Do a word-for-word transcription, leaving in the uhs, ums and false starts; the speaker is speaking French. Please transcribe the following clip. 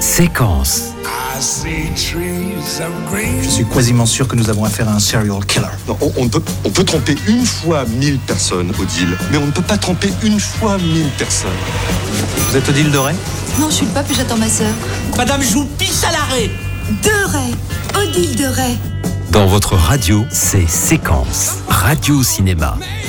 Séquence. Je suis quasiment sûr que nous avons affaire à un serial killer. Non, on, on, peut, on peut tromper une fois mille personnes, Odile, mais on ne peut pas tromper une fois mille personnes. Vous êtes Odile de Ray ? Non, je suis le pape et j'attends ma sœur. Madame, je vous pisse à l'arrêt. De Ray, Odile de Ray. Dans votre radio, c'est Séquence. Radio Cinéma.